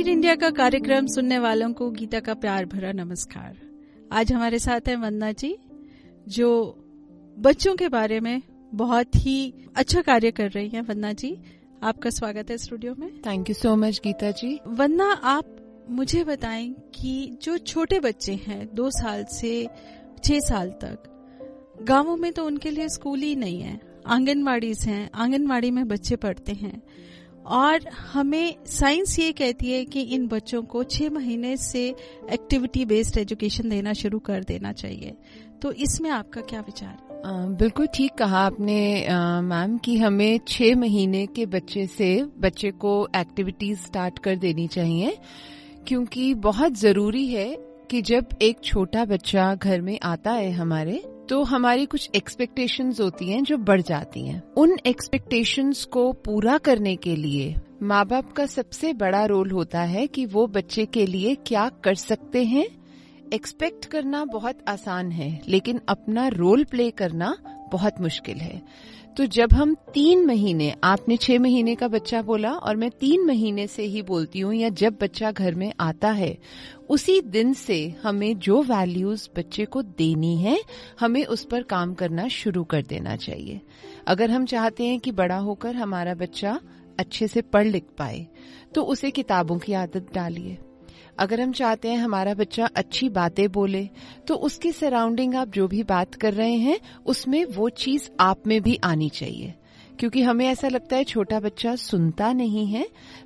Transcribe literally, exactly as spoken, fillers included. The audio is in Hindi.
फिट इंडिया का कार्यक्रम सुनने वालों को गीता का प्यार भरा नमस्कार। आज हमारे साथ हैं वंदना जी, जो बच्चों के बारे में बहुत ही अच्छा कार्य कर रही हैं। वंदना जी, आपका स्वागत है स्टूडियो में। Thank you so much Gita जी। वंदना, आप मुझे बताएं कि जो छोटे बच्चे हैं दो साल से छह साल तक, गांवों में तो उनके लिए स्कूल ही नहीं है, आंगनवाड़ी हैं, आंगनवाड़ी में बच्चे पढ़ते हैं और हमें साइंस ये कहती है कि इन बच्चों को छह महीने से एक्टिविटी बेस्ड एजुकेशन देना शुरू कर देना चाहिए। तो इसमें आपका क्या विचार है? आ, बिल्कुल ठीक कहा आपने मैम कि हमें छह महीने के बच्चे से बच्चे को एक्टिविटीज स्टार्ट कर देनी चाहिए, क्योंकि बहुत जरूरी है कि जब एक छोटा बच्चा घर में आता है हमारे, तो हमारी कुछ एक्सपेक्टेशंस होती हैं जो बढ़ जाती हैं। उन एक्सपेक्टेशंस को पूरा करने के लिए माँ बाप का सबसे बड़ा रोल होता है कि वो बच्चे के लिए क्या कर सकते हैं। एक्सपेक्ट करना बहुत आसान है, लेकिन अपना रोल प्ले करना बहुत मुश्किल है। तो जब हम तीन महीने, आपने छह महीने का बच्चा बोला और मैं तीन महीने से ही बोलती हूँ, या जब बच्चा घर में आता है उसी दिन से हमें जो वैल्यूज बच्चे को देनी है, हमें उस पर काम करना शुरू कर देना चाहिए। अगर हम चाहते हैं कि बड़ा होकर हमारा बच्चा अच्छे से पढ़ लिख पाए, तो उसे किताबों की आदत डालिए। अगर हम चाहते हैं हमारा बच्चा अच्छी बातें बोले, तो उसकी सराउंडिंग आप जो भी बात कर रहे हैं उसमें वो चीज आप में भी आनी चाहिए, क्योंकि हमें ऐसा लगता है छोटा बच्चा सुनता नहीं है,